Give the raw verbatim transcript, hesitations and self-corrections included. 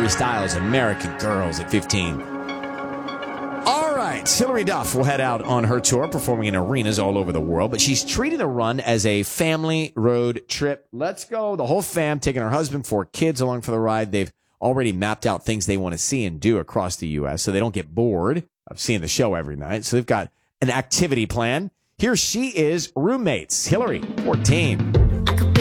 Harry Styles, American Girls at fifteen. All right, Hilary Duff will head out on her tour, performing in arenas all over the world, but she's treating the run as a family road trip. Let's go. The whole fam, taking her husband, four kids along for the ride. They've already mapped out things they want to see and do across the U S so they don't get bored of seeing the show every night. So they've got an activity plan. Here she is, Roommates, Hilary, fourteen.